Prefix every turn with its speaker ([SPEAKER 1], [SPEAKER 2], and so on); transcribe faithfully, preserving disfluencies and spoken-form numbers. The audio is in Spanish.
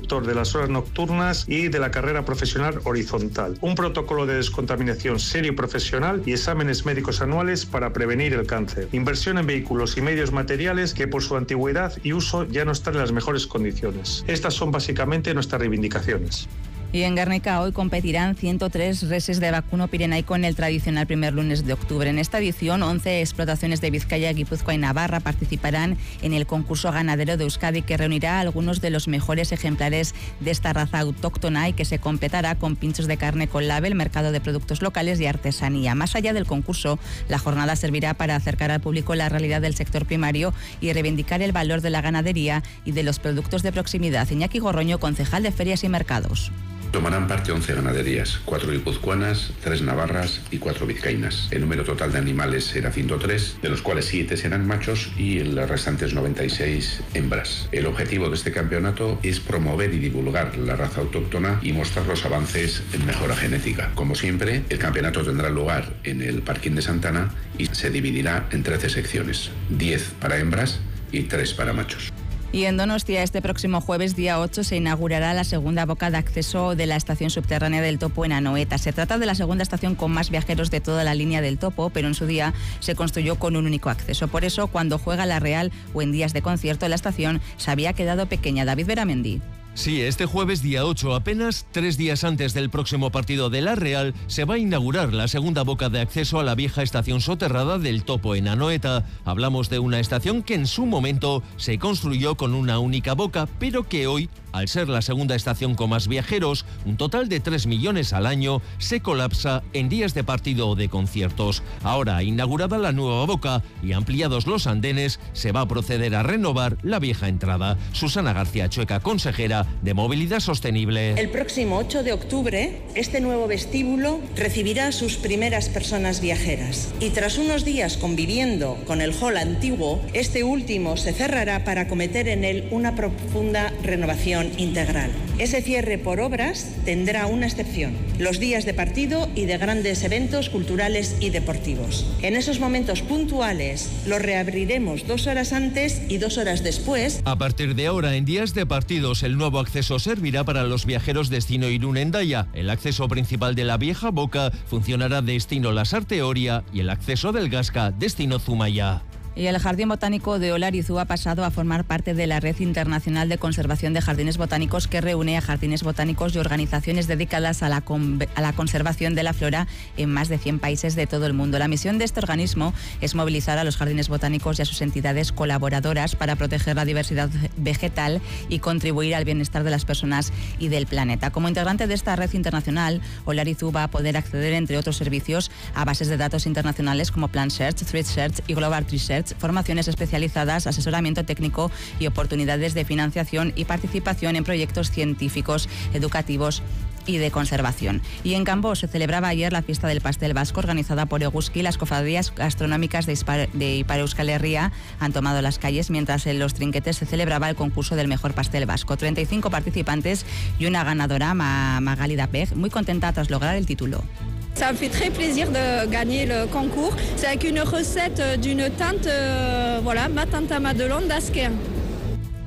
[SPEAKER 1] interruptor de las horas nocturnas y de la carrera profesional horizontal. Un protocolo de descontaminación serio y profesional y exámenes médicos anuales para prevenir el cáncer. Inversión en vehículos y medios materiales que por su antigüedad y uso ya no están en las mejores condiciones. Estas son básicamente nuestras reivindicaciones.
[SPEAKER 2] Y en Guernica hoy competirán ciento tres reses de vacuno pirenaico en el tradicional primer lunes de octubre. En esta edición, once explotaciones de Vizcaya, Guipúzcoa y Navarra participarán en el concurso ganadero de Euskadi, que reunirá a algunos de los mejores ejemplares de esta raza autóctona y que se completará con pinchos de carne con label, mercado de productos locales y artesanía. Más allá del concurso, la jornada servirá para acercar al público la realidad del sector primario y reivindicar el valor de la ganadería y de los productos de proximidad. Iñaki Gorroño, concejal de Ferias y Mercados.
[SPEAKER 3] Tomarán parte once ganaderías, cuatro guipuzcoanas, tres navarras y cuatro vizcaínas. El número total de animales será ciento tres, de los cuales siete serán machos y las restantes noventa y seis hembras. El objetivo de este campeonato es promover y divulgar la raza autóctona y mostrar los avances en mejora genética. Como siempre, el campeonato tendrá lugar en el Parquín de Santana y se dividirá en trece secciones, diez para hembras y tres para machos.
[SPEAKER 2] Y en Donostia, este próximo jueves, día ocho, se inaugurará la segunda boca de acceso de la estación subterránea del Topo en Anoeta. Se trata de la segunda estación con más viajeros de toda la línea del Topo, pero en su día se construyó con un único acceso. Por eso, cuando juega la Real o en días de concierto, la estación se había quedado pequeña. David Beramendi.
[SPEAKER 4] Sí, este jueves día ocho, apenas tres días antes del próximo partido de la Real, se va a inaugurar la segunda boca de acceso a la vieja estación soterrada del Topo en Anoeta. Hablamos de una estación que en su momento se construyó con una única boca, pero que hoy, al ser la segunda estación con más viajeros, un total de tres millones al año, se colapsa en días de partido o de conciertos. Ahora, inaugurada la nueva boca y ampliados los andenes, se va a proceder a renovar la vieja entrada. Susana García Chueca, consejera de Movilidad Sostenible.
[SPEAKER 5] El próximo ocho de octubre, este nuevo vestíbulo recibirá a sus primeras personas viajeras. Y tras unos días conviviendo con el hall antiguo, este último se cerrará para acometer en él una profunda renovación integral. Ese cierre por obras tendrá una excepción: los días de partido y de grandes eventos culturales y deportivos. En esos momentos puntuales los reabriremos dos horas antes y dos horas después.
[SPEAKER 4] A partir de ahora, en días de partidos, el nuevo acceso servirá para los viajeros destino Irún-Hendaya. El acceso principal de la vieja boca funcionará destino Lasarte-Oria y el acceso del Gasca destino Zumaya.
[SPEAKER 2] Y el Jardín Botánico de Olarizú ha pasado a formar parte de la Red Internacional de Conservación de Jardines Botánicos, que reúne a jardines botánicos y organizaciones dedicadas a la, con, a la conservación de la flora en más de cien países de todo el mundo. La misión de este organismo es movilizar a los jardines botánicos y a sus entidades colaboradoras para proteger la diversidad vegetal y contribuir al bienestar de las personas y del planeta. Como integrante de esta red internacional, Olarizú va a poder acceder, entre otros servicios, a bases de datos internacionales como Plant Search, Tree Search y Global Tree Search, formaciones especializadas, asesoramiento técnico y oportunidades de financiación y participación en proyectos científicos, educativos y de conservación. Y en Cambó se celebraba ayer la fiesta del pastel vasco organizada por Eguski. Las cofradías gastronómicas de, Ispar, de Ipar Euskal Herria han tomado las calles, mientras en los trinquetes se celebraba el concurso del mejor pastel vasco. treinta y cinco participantes y una ganadora, Magali Dapeg, muy contenta tras lograr el título.
[SPEAKER 6] Ça me fait très plaisir de gagner le concours. C'est avec une recette d'une tante, euh, voilà, ma tante Madeleine d'Asquer.